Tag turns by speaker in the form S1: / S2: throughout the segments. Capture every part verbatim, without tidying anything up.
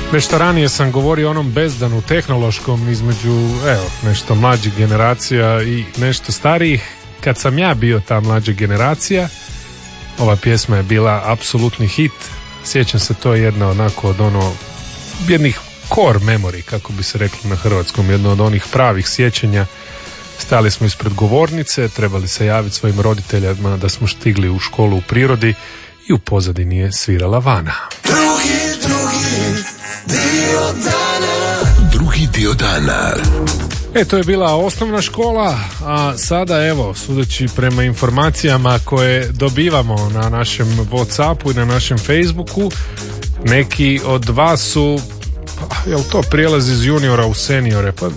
S1: Nešto ranije sam govorio o onom bezdanu tehnološkom između, evo, nešto mlađih generacija i nešto starijih. Kad sam ja bio ta mlađa generacija, ova pjesma je bila apsolutni hit. Sjećam se, to je jedna onako od ono, jednih core memory, kako bi se reklo na hrvatskom, jedno od onih pravih sjećanja. Stali smo ispred govornice, trebali se javiti svojim roditeljima da smo stigli u školu u prirodi i u pozadini je svirala Vana.
S2: Drugi, drugi dio dana. Drugi dio dana.
S1: E, to je bila osnovna škola, a sada evo, sudeći prema informacijama koje dobivamo na našem WhatsAppu i na našem Facebooku, neki od vas su, pa, jel to prijelaz iz juniora u seniore? Pa,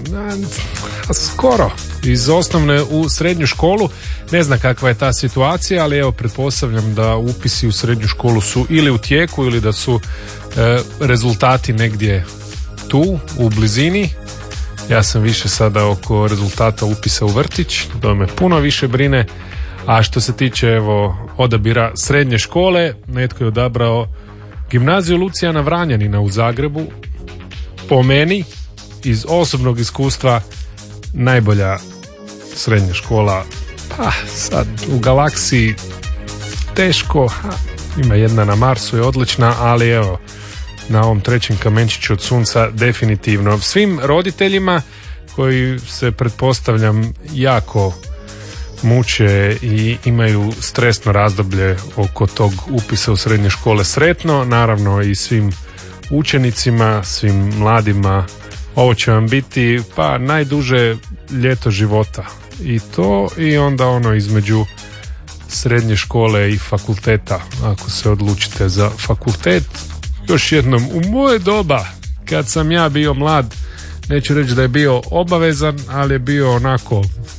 S1: a, skoro, iz osnovne u srednju školu. Ne znam kakva je ta situacija, ali evo, pretpostavljam da upisi u srednju školu su ili u tijeku ili da su e, rezultati negdje tu, u blizini. Ja sam više sada oko rezultata upisa u vrtić, to me puno više brine. A što se tiče evo odabira srednje škole, netko je odabrao gimnaziju Lucijana Vranjanina u Zagrebu. Po meni, iz osobnog iskustva, najbolja srednja škola, pa sad u galaksiji teško, ha, ima jedna na Marsu, je odlična, ali evo, na ovom trećem kamenčiću od sunca definitivno. Svim roditeljima koji se, pretpostavljam, jako muče i imaju stresno razdoblje oko tog upisa u srednje škole, sretno, naravno i svim učenicima, svim mladima, ovo će vam biti pa najduže ljeto života. I to i onda ono između srednje škole i fakulteta, ako se odlučite za fakultet. Još jednom, u moje doba, kad sam ja bio mlad, neću reći da je bio obavezan, ali je bio onako,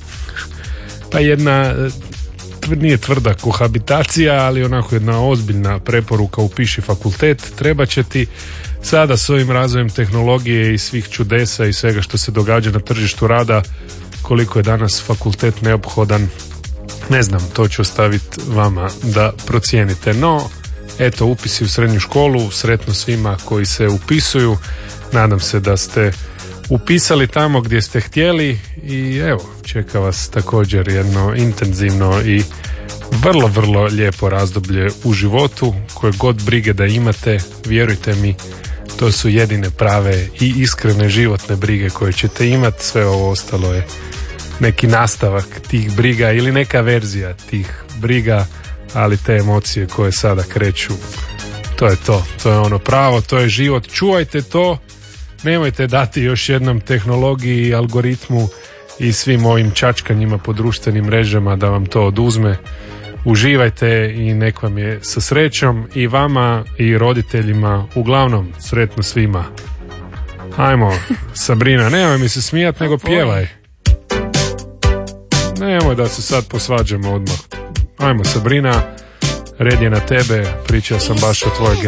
S1: pa jedna, nije tvrda kohabitacija, ali onako jedna ozbiljna preporuka, upiši fakultet, treba će ti. Sada s ovim razvojem tehnologije i svih čudesa i svega što se događa na tržištu rada, koliko je danas fakultet neophodan, ne znam, to ću ostaviti vama da procijenite. No, eto, upisi u srednju školu, sretno svima koji se upisuju, nadam se da ste upisali tamo gdje ste htjeli i evo, čeka vas također jedno intenzivno i vrlo, vrlo lijepo razdoblje u životu, koje god brige da imate, vjerujte mi, to su jedine prave i iskrene životne brige koje ćete imati, sve ovo ostalo je neki nastavak tih briga ili neka verzija tih briga, ali te emocije koje sada kreću, to je to, to je ono pravo, to je život, čuvajte to, nemojte dati još jednom tehnologiji, algoritmu i svim ovim čačkanjima po društvenim mrežama da vam to oduzme. Uživajte i nek vam je sa srećom i vama i roditeljima, uglavnom sretno svima. Ajmo, Sabrina, nemoj mi se smijat, nego pjevaj. Nemoj da se sad posvađamo odmah. Ajmo, Sabrina, red je na tebe, pričao sam baš o tvojoj